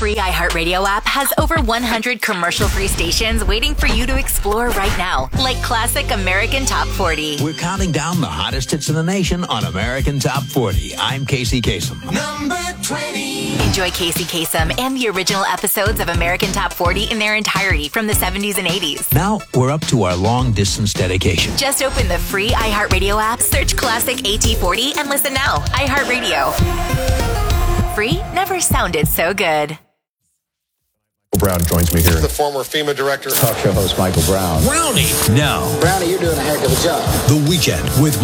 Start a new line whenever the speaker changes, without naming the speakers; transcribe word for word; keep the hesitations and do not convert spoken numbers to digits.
Free iHeartRadio app has over one hundred commercial-free stations waiting for you to explore right now, like Classic American Top forty.
We're counting down the hottest hits in the nation on American Top forty. I'm Casey Kasem.
Number twenty.
Enjoy Casey Kasem and the original episodes of American Top forty in their entirety from the seventies and eighties.
Now we're up to our long-distance dedication.
Just open the free iHeartRadio app, search Classic A T forty, and listen now. iHeartRadio. Free never sounded so good.
Brown joins me here.
The former FEMA director.
Talk show host Michael Brown.
Brownie. Now.
Brownie, you're doing a heck of a job.
The Weekend with